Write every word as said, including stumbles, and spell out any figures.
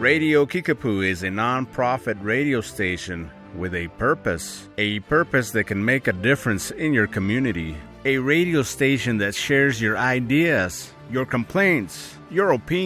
Radio Kickapoo is a non-profit radio station with a purpose, a purpose that can make a difference in your community. A radio station that shares your ideas, your complaints, your opinions,